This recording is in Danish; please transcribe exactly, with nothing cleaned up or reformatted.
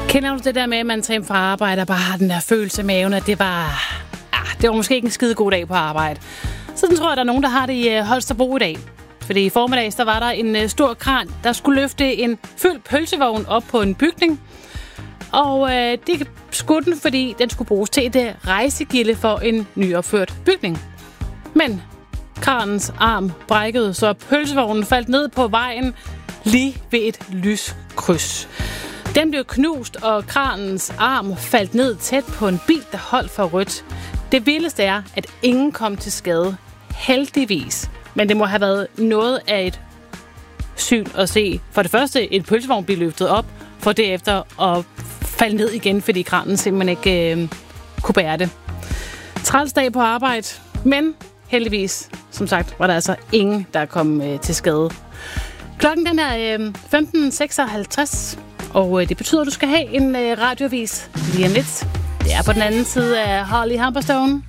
Kender du det der med, at man tager hjem fra arbejde og bare har den der følelse i maven, at det var, ah, det var måske ikke en skide god dag på arbejde? Sådan tror jeg, der er nogen, der har det i Holstebro i dag. Fordi i formiddags, der var der en stor kran, der skulle løfte en fyldt pølsevogn op på en bygning. Og øh, det skulle den, fordi den skulle bruges til et rejsegilde for en nyopført bygning. Men kranens arm brækkede, så pølsevognen faldt ned på vejen lige ved et lyskryds. Den blev knust, og kranens arm faldt ned tæt på en bil, der holdt for rødt. Det vildeste er, at ingen kom til skade. Heldigvis. Men det må have været noget af et syn at se. For det første, et pølsevogn blev løftet op, for derefter at falde ned igen, fordi kranen simpelthen ikke øh, kunne bære det. Træls dag på arbejde, men heldigvis, som sagt, var der altså ingen, der kom øh, til skade. Klokken den er øh, femten seksoghalvtreds, og øh, det betyder, at du skal have en øh, radioavis lige om lidt. Det er på den anden side af Harley Humberstone.